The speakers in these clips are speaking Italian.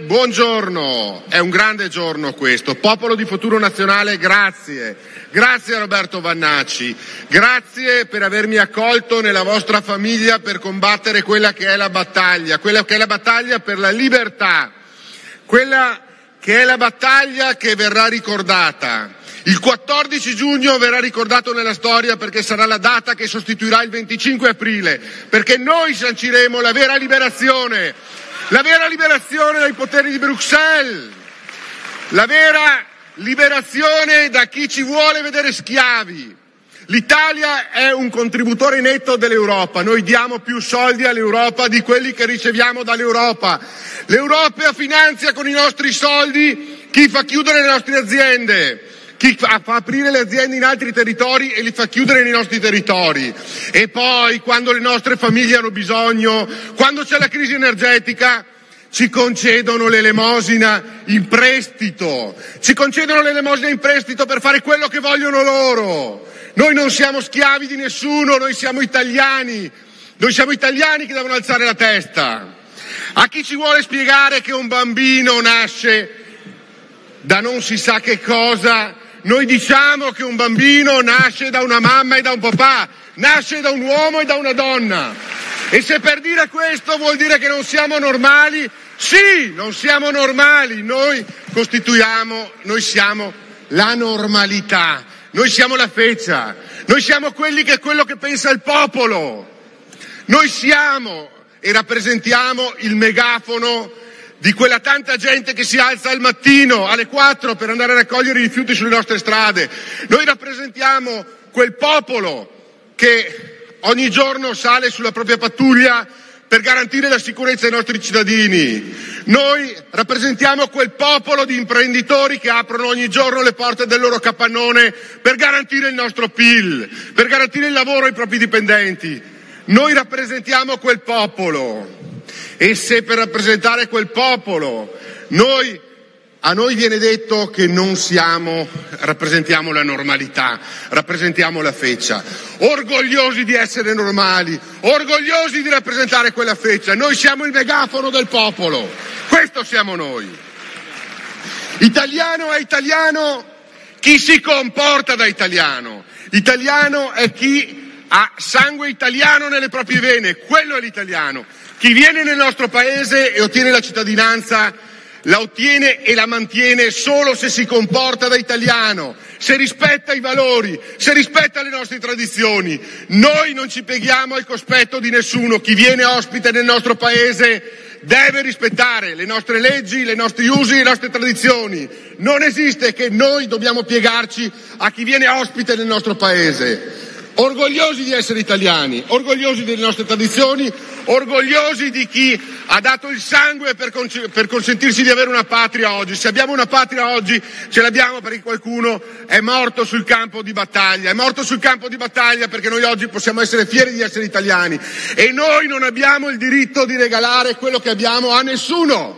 buongiorno, è un grande giorno questo. Popolo di Futuro Nazionale, grazie. Grazie a Roberto Vannacci, grazie per avermi accolto nella vostra famiglia per combattere quella che è la battaglia per la libertà, quella che è la battaglia che verrà ricordata. Il 14 giugno verrà ricordato nella storia perché sarà la data che sostituirà il 25 aprile, perché noi sanciremo la vera liberazione dai poteri di Bruxelles, la vera liberazione da chi ci vuole vedere schiavi. L'Italia è un contributore netto dell'Europa, noi diamo più soldi all'Europa di quelli che riceviamo dall'Europa. L'Europa finanzia con i nostri soldi chi fa chiudere le nostre aziende, chi fa aprire le aziende in altri territori e li fa chiudere nei nostri territori. E poi, quando le nostre famiglie hanno bisogno, quando c'è la crisi energetica, ci concedono l'elemosina in prestito. Ci concedono l'elemosina in prestito per fare quello che vogliono loro. Noi non siamo schiavi di nessuno, noi siamo italiani. Noi siamo italiani che devono alzare la testa. A chi ci vuole spiegare che un bambino nasce da non si sa che cosa, noi diciamo che un bambino nasce da una mamma e da un papà, nasce da un uomo e da una donna. E se per dire questo vuol dire che non siamo normali, sì, non siamo normali, noi siamo la normalità, noi siamo la feccia, noi siamo quelli che è quello che pensa il popolo, noi siamo e rappresentiamo il megafono di quella tanta gente che si alza al mattino alle 4 per andare a raccogliere i rifiuti sulle nostre strade, noi rappresentiamo quel popolo che ogni giorno sale sulla propria pattuglia per garantire la sicurezza ai nostri cittadini. Noi rappresentiamo quel popolo di imprenditori che aprono ogni giorno le porte del loro capannone per garantire il nostro PIL, per garantire il lavoro ai propri dipendenti. Noi rappresentiamo quel popolo. E se per rappresentare quel popolo a noi viene detto che non rappresentiamo la normalità, rappresentiamo la feccia, orgogliosi di essere normali, orgogliosi di rappresentare quella feccia, noi siamo il megafono del popolo, questo siamo noi. Italiano è italiano chi si comporta da italiano, italiano è chi ha sangue italiano nelle proprie vene, quello è l'italiano. Chi viene nel nostro paese e ottiene la cittadinanza la ottiene e la mantiene solo se si comporta da italiano, se rispetta i valori, se rispetta le nostre tradizioni. Noi non ci pieghiamo al cospetto di nessuno, chi viene ospite nel nostro paese deve rispettare le nostre leggi, i nostri usi, le nostre tradizioni. Non esiste che noi dobbiamo piegarci a chi viene ospite nel nostro paese. Orgogliosi di essere italiani, orgogliosi delle nostre tradizioni, orgogliosi di chi ha dato il sangue per consentirci di avere una patria oggi. Se abbiamo una patria oggi ce l'abbiamo perché qualcuno è morto sul campo di battaglia, perché noi oggi possiamo essere fieri di essere italiani e noi non abbiamo il diritto di regalare quello che abbiamo a nessuno.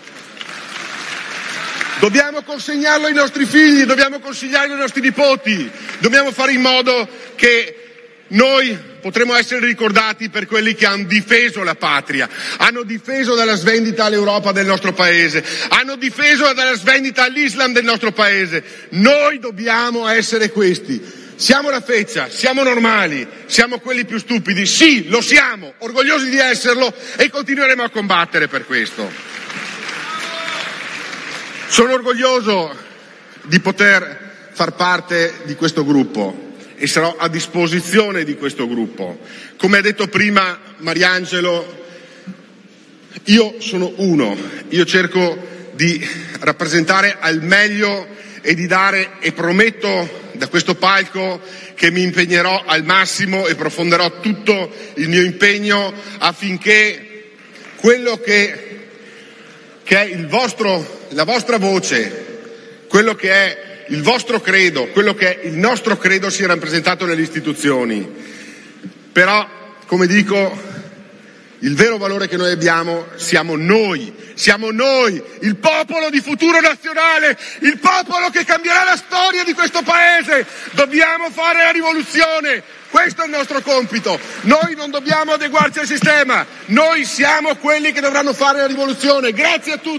Dobbiamo consegnarlo ai nostri figli, dobbiamo consigliarlo ai nostri nipoti, dobbiamo fare in modo che noi potremo essere ricordati per quelli che hanno difeso la patria, hanno difeso dalla svendita all'Europa del nostro paese, hanno difeso dalla svendita all'Islam del nostro paese. Noi dobbiamo essere questi. Siamo la feccia, siamo normali, siamo quelli più stupidi, sì, lo siamo, orgogliosi di esserlo e continueremo a combattere per questo. Sono orgoglioso di poter far parte di questo gruppo e sarò a disposizione di questo gruppo. Come ha detto prima Mariangelo, io sono uno, io cerco di rappresentare al meglio e di dare, e prometto da questo palco che mi impegnerò al massimo e profonderò tutto il mio impegno affinché quello che è la vostra voce, quello che è il vostro credo, quello che è il nostro credo sia rappresentato nelle istituzioni. Però, come dico, il vero valore che noi abbiamo siamo noi, il popolo di Futuro Nazionale, il popolo che cambierà la storia di questo paese. Dobbiamo fare la rivoluzione, questo è il nostro compito. Noi non dobbiamo adeguarci al sistema, noi siamo quelli che dovranno fare la rivoluzione. Grazie a tutti.